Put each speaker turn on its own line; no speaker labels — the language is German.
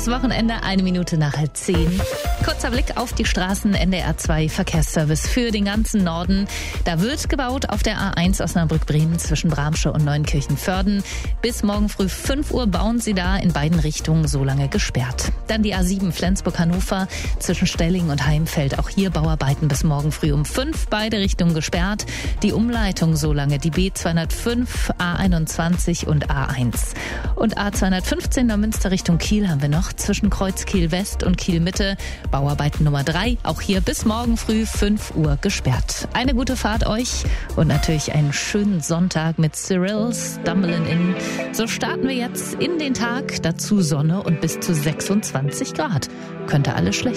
Schönes Wochenende, 9:01. Kurzer Blick auf die Straßen, NDR 2 Verkehrsservice für den ganzen Norden. Da wird gebaut auf der A1 Osnabrück-Bremen zwischen Bramsche und Neunkirchen-Vörden. Bis morgen früh 5 Uhr bauen sie da in beiden Richtungen so lange gesperrt. Dann die A7 Flensburg-Hannover zwischen Stelling und Heimfeld. Auch hier Bauarbeiten bis morgen früh um 5, beide Richtungen gesperrt. Die Umleitung so lange, die B205, A21 und A1. Und A215 Neumünster Richtung Kiel haben wir noch zwischen Kreuzkiel West und Kiel Mitte. Bauarbeiten Nummer 3, auch hier bis morgen früh 5 Uhr gesperrt. Eine gute Fahrt euch und natürlich einen schönen Sonntag mit Cyril Stumbling In. So starten wir jetzt in den Tag, dazu Sonne und bis zu 26 Grad. Könnte alles schlecht